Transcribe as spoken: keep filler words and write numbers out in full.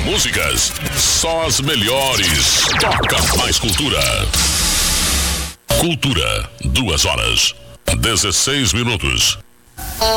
músicas, só as melhores. Toca mais cultura. Cultura, duas horas, dezesseis minutos.